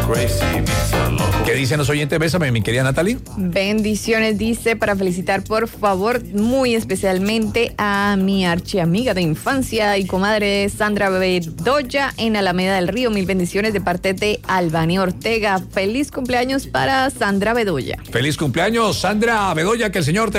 ¿Qué dicen los oyentes? Bésame, mi querida Natalie. Bendiciones, dice, para felicitar, por favor, muy especialmente a mi archiamiga de infancia y comadre Sandra Bedoya en Alameda del Río. Mil bendiciones de parte de Albania Ortega. Feliz cumpleaños para Sandra Bedoya. Feliz cumpleaños, Sandra Bedoya, que el Señor te